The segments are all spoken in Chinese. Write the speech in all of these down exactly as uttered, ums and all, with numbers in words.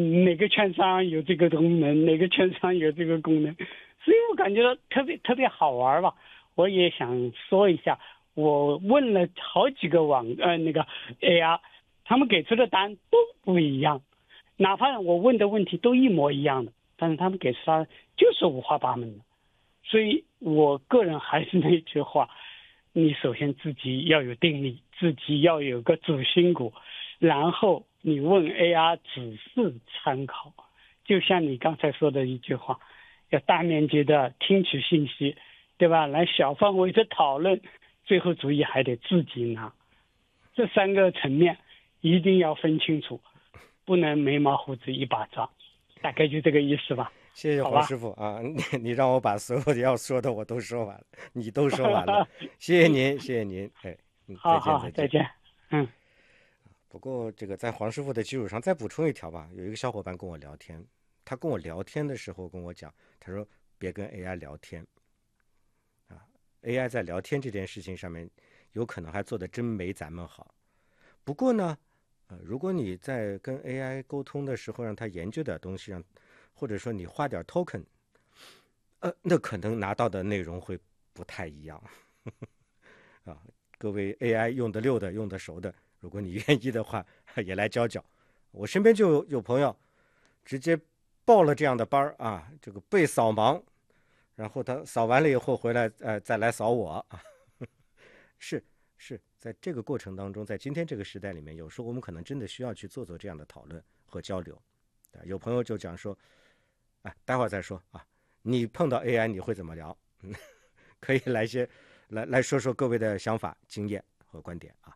哪个券商有这个功能，哪个券商有这个功能，所以我感觉到特别特别好玩吧。我也想说一下，我问了好几个网呃那个 A R， 他们给出的答案都不一样，哪怕我问的问题都一模一样的，但是他们给出答案就是五花八门的。所以我个人还是那句话，你首先自己要有定力，自己要有个主心骨，然后你问 A R 只是参考，就像你刚才说的一句话，要大面积的听取信息，对吧？来小范围的讨论，最后主意还得自己拿。这三个层面一定要分清楚，不能眉毛胡子一把抓，大概就这个意思吧。 谢谢黄师傅啊，你你让我把所有的要说的我都说完了，你都说完了，谢谢您，谢谢您，哎，嗯， 好再见， 好，再见，嗯。 不过这个在黄师傅的基础上再补充一条吧，有一个小伙伴跟我聊天，他跟我聊天的时候跟我讲，他说别跟 A I 聊天，啊 ，A I 在聊天这件事情上面，有可能还做得真没咱们好。不过呢，呃，如果你在跟 A I 沟通的时候，让他研究点东西，让或者说你画点 token， 呃，那可能拿到的内容会不太一样。啊，各位 A I 用得溜的、用得熟的，如果你愿意的话，也来教教。我身边就有有朋友直接报了这样的班啊，这个被扫盲，然后他扫完了以后回来，呃，再来扫我。是是，在这个过程当中，在今天这个时代里面，有时候我们可能真的需要去做做这样的讨论和交流。有朋友就讲说，哎，待会儿再说啊，你碰到 A I 你会怎么聊？可以来些来来说说各位的想法、经验和观点啊。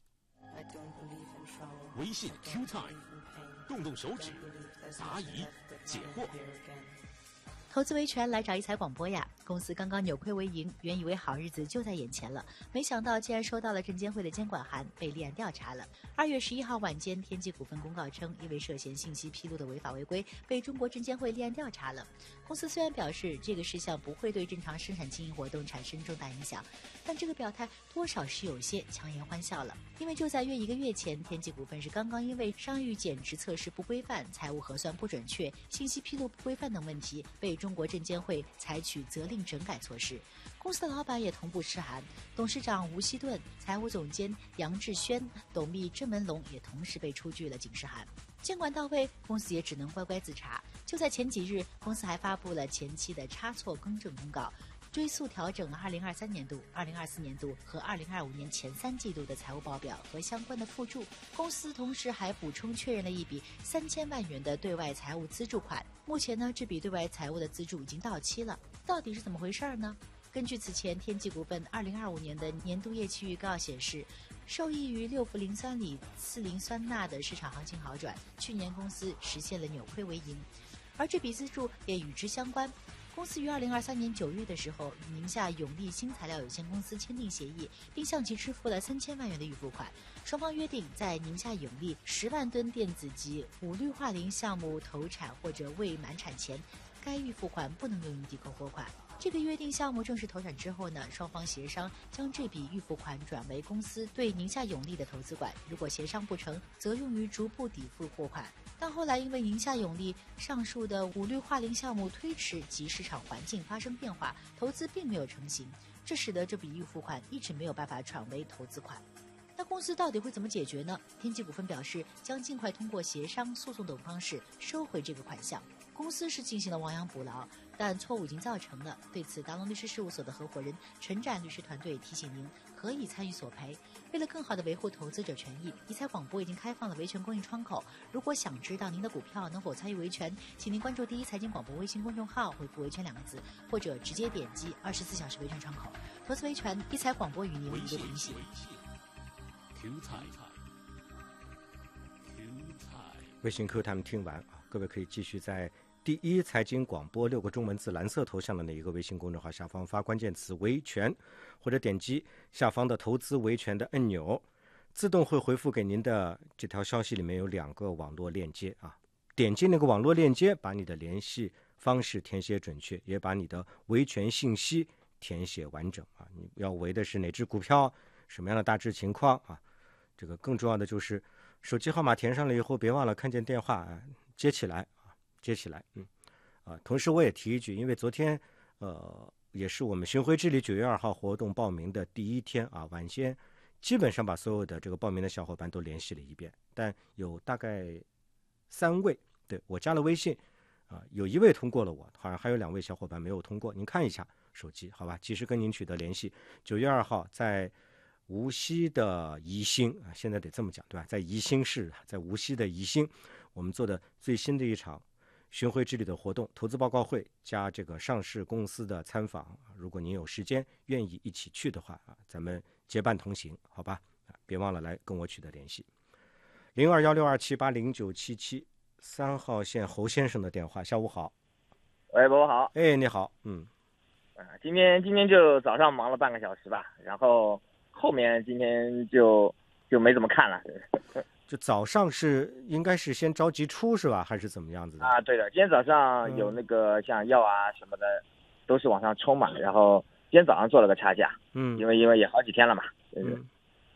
微信 Q Time， 动动手指，答疑解惑。 投资维权来找一财广播呀！公司刚刚扭亏为盈，原以为好日子就在眼前了，没想到竟然收到了证监会的监管函，被立案调查了。二月十一号晚间，天际股份公告称，因为涉嫌信息披露的违法违规，被中国证监会立案调查了。公司虽然表示这个事项不会对正常生产经营活动产生重大影响，但这个表态多少是有些强颜欢笑了。因为就在约一个月前，天际股份是刚刚因为商誉减值测试不规范、财务核算不准确、信息披露不规范等问题，被中国证监会采取责令整改措施。公司的老板也同步吃函，董事长吴锡顿、财务总监杨志轩、董秘郑文龙也同时被出具了警示函。监管到位，公司也只能乖乖自查。就在前几日，公司还发布了前期的差错更正公告，追溯调整了二零二三年度、二零二四年度和二零二五年前三季度的财务报表和相关的附注。公司同时还补充确认了一笔三千万元的对外财务资助款。目前呢，这笔对外财务的资助已经到期了，到底是怎么回事呢？根据此前天际股份二零二五年的年度业绩预告显示，受益于六氟磷酸锂次磷酸钠的市场行情好转，去年公司实现了扭亏为盈，而这笔资助也与之相关。公司于二零二三年九月的时候，与宁夏永利新材料有限公司签订协议，并向其支付了三千万元的预付款。双方约定，在宁夏永利十万吨电子及五氯化磷项目投产或者未满产前，该预付款不能用于抵扣货款。这个约定项目正式投产之后呢，双方协商将这笔预付款转为公司对宁夏永利的投资款，如果协商不成，则用于逐步抵付货款。但后来因为宁夏永利上述的五氯化磷项目推迟及市场环境发生变化，投资并没有成型，这使得这笔预付款一直没有办法转为投资款。那公司到底会怎么解决呢？天际股份表示将尽快通过协商、诉讼等方式收回这个款项。公司是进行了亡羊补牢，但错误已经造成了。对此，达龙律师事务所的合伙人陈展律师团队提醒您，可以参与索赔。为了更好地维护投资者权益，理财广播已经开放了维权公益窗口。如果想知道您的股票能否参与维权，请您关注第一财经广播微信公众号，回复维权两个字，或者直接点击二十四小时维权窗口。投资维权，一财广播与您一路同行。 微信 Q 他们听完啊，各位可以继续在第一财经广播六个中文字蓝色头像的那一个微信公众号下方发关键词维权，或者点击下方的投资维权的按钮，自动会回复给您的这条消息里面有两个网络链接啊，点击那个网络链接，把你的联系方式填写准确，也把你的维权信息填写完整啊。你要维的是哪只股票，什么样的大致情况啊？这个更重要的就是手机号码填上了以后，别忘了看见电话， 接起来啊，接起来，嗯啊。同时我也提一句，因为昨天呃也是我们巡回之旅九月二号活动报名的第一天啊，晚先基本上把所有的这个报名的小伙伴都联系了一遍，但有大概三位，对，我加了微信啊，有一位通过了我，好像还有两位小伙伴没有通过，您看一下手机好吧，及时跟您取得联系。九月二号在无锡的宜兴啊，现在得这么讲对吧？在宜兴市，在无锡的宜兴，我们做的最新的一场巡回之旅的活动，投资报告会加这个上市公司的参访。如果您有时间愿意一起去的话啊，咱们结伴同行，好吧？别忘了来跟我取得联系。零二幺六二七八零九七七，三号线侯先生的电话。下午好。 喂，伯伯好。 哎，你好。嗯。 啊，今天今天就早上忙了半个小时吧，然后后面今天就就没怎么看了。 就早上是应该是先着急出是吧？还是怎么样子的？ 啊，对的，今天早上有那个像药啊什么的，嗯、都是往上冲嘛。然后今天早上做了个差价， 嗯， 因为因为也好几天了嘛，就是嗯、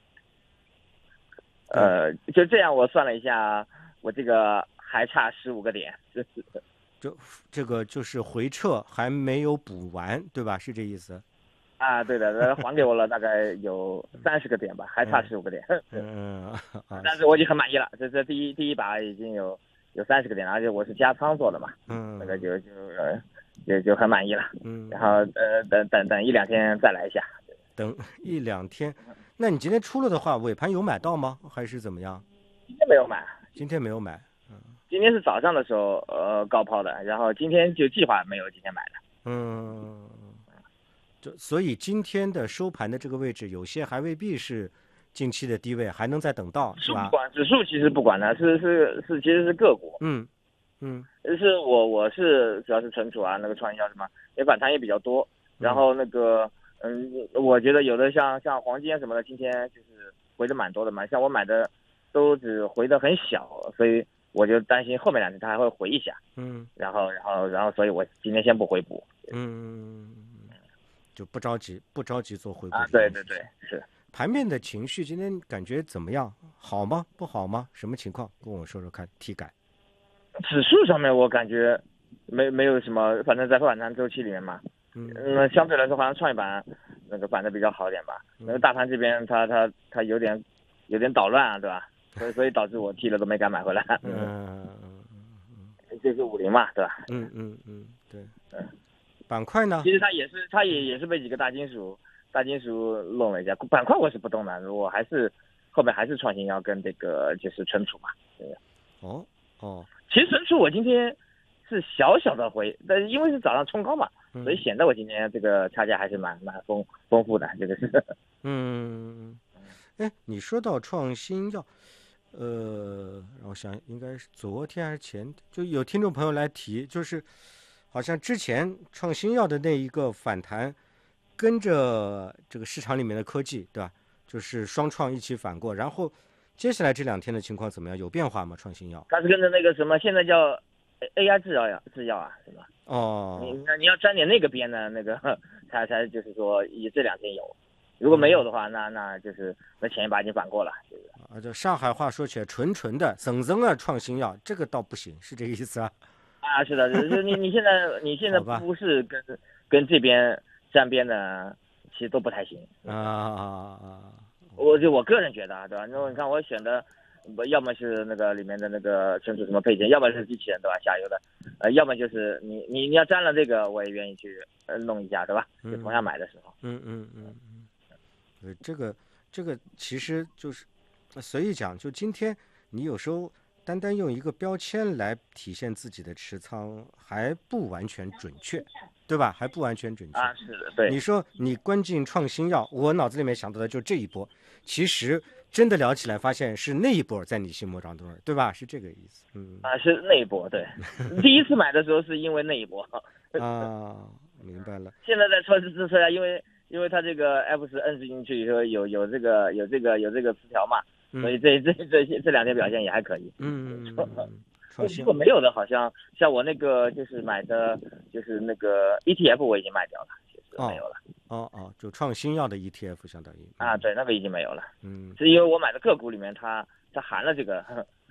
呃，就这样我算了一下，我这个还差十五个点，就是就这个就是回撤还没有补完，对吧？是这意思？ 啊，对的，还给我了大概有三十个点吧，还差十五个点。 嗯，啊、 但是我已经很满意了，这这第一第一把已经有有三十个点了，而且我是加仓做的嘛， 嗯， 那个就就呃就就很满意了。 嗯， 然后呃等等等一两天再来一下。 等一两天，那你今天出了的话，尾盘有买到吗？还是怎么样？ 今天没有买， 今天没有买。嗯， 今天是早上的时候呃高抛的，然后今天就计划没有今天买的。 嗯。就所以今天的收盘的这个位置，有些还未必是近期的低位，还能再等到，是吧？ 不管指数其实不管的，是是是，其实是个股。 嗯嗯， 是我我是主要是存储啊，那个创业什么，也反弹也比较多。然后那个嗯，我觉得有的像像黄金什么的，今天就是回的蛮多的嘛。像我买的都只回的很小，所以我就担心后面两天它还会回一下。 嗯， 然后然后然后，所以我今天先不回补。 嗯。就不着急，不着急做回补啊！对对对，是。 盘面的情绪今天感觉怎么样？好吗？不好吗？什么情况？跟我说说看。体感指数上面我感觉没没有什么，反正在反弹周期里面嘛，嗯，那相对来说好像创业板那个反的比较好一点吧。嗯、那个大盘这边它它它有点有点捣乱啊，对吧？所以所以导致我踢了都没敢买回来。 嗯嗯嗯嗯，这是五零嘛，对吧？ 嗯嗯嗯，对。嗯。板块呢？ 其实它也是，它也也是被几个大金属、大金属弄了一下。板块我是不动的，我还是后面还是创新药跟这个就是存储嘛。对哦哦， 其实存储我今天是小小的回，但是因为是早上冲高嘛， 嗯、 所以显得我今天这个差价还是蛮蛮丰丰富的，这个是。 嗯，哎，你说到创新药，呃，让我想，应该是昨天还是前，就有听众朋友来提，就是。好像之前创新药的那一个反弹，跟着这个市场里面的科技，对吧？就是双创一起反过，然后接下来这两天的情况怎么样？有变化吗？创新药？ 它是跟着那个什么，现在叫 A I 制药呀，制药啊，是吧？ 哦， 你那你要沾点那个边的那个，才才就是说，以这两天有，如果没有的话，那那就是那前一把已经反过了。 啊，就上海话说起来，纯纯的省省啊创新药，这个倒不行，是这个意思啊？ 啊，是的，就是你你现在你现在不是跟跟这边沾边的，其实都不太行啊啊啊！ 我就我个人觉得啊，对吧？那你看我选的，要么是那个里面的那个存储什么配件，要么是机器人，对吧？下游的，呃，要么就是你你你要沾了这个，我也愿意去呃弄一下，对吧？就同样买的时候。 嗯嗯嗯嗯。对，这个这个其实就是随意讲，就今天你有时候。单单用一个标签来体现自己的持仓还不完全准确，对吧？还不完全准确啊，是的，对。 你说你关进创新药，我脑子里面想到的就这一波，其实真的聊起来，发现是那一波在你心目当中，对吧？是这个意思。嗯啊，是那一波，对。第一次买的时候是因为那一波。 啊，明白了。 现在在测试测试啊，因为因为它这个 F 十摁进去以后有有这个有这个有这个词条嘛。所以这这这些这两天表现也还可以。 嗯， 如果没有的，好像像我那个就是买的，就是那个 E T F 我已经卖掉了，其实没有了。 哦哦，就创新药的 E T F 相当于。 啊，对，那个已经没有了。 嗯， 是因为我买的个股里面它它含了这个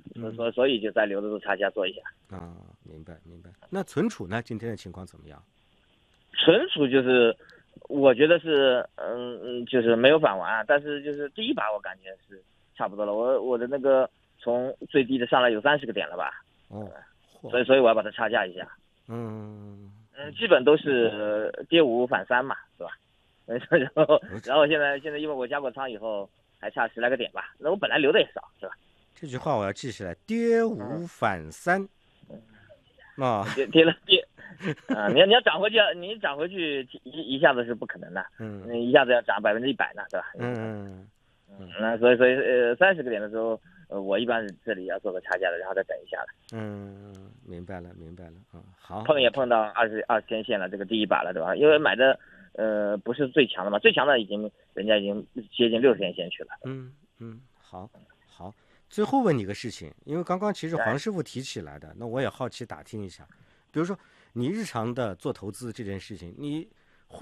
所所所以就在留得住差价做一下。 啊，明白明白。那存储呢？今天的情况怎么样？ 存储就是我觉得是嗯嗯，就是没有反完，但是就是第一把我感觉是差不多了。我我的那个从最低的上来有三十个点了吧？ 哦， 所以所以我要把它差价一下。 嗯嗯，基本都是跌五反三嘛，是吧？然后然后现在现在因为我加过仓以后还差十来个点吧，那我本来留的也少，是吧？ 这句话我要记下来，跌五反三。啊， 跌跌了跌啊！你要你要涨回去，你涨回去一一下子是不可能的， 嗯， 一下子要涨百分之一百呢，对吧？ 嗯嗯，那所以所以呃三十个点的时候，呃我一般这里要做个差价的，然后再等一下了。 嗯，明白了明白了啊，好， 碰也碰到二十二十天线了，这个第一把了，对吧？因为买的呃不是最强的嘛，最强的已经人家已经接近六十天线去了。 嗯嗯，好好。最后问你个事情，因为刚刚其实黄师傅提起来的，那我也好奇打听一下，比如说你日常的做投资这件事情，你